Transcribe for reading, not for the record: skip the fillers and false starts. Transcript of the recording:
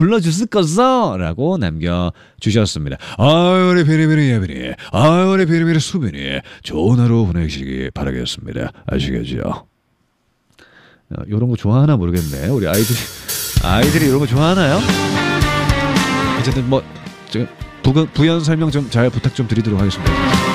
불러주실 거죠? 라고 남겨주셨습니다. 우리 비리비리 예빈이, 우리 비리비리 수빈이 좋은 하루 보내시기 바라겠습니다. 아시겠죠? 이런 거 좋아하나 모르겠네. 우리 아이들이 이런 거 좋아하나요? 어쨌든 뭐 부연 설명 좀 잘 부탁 좀 드리도록 하겠습니다.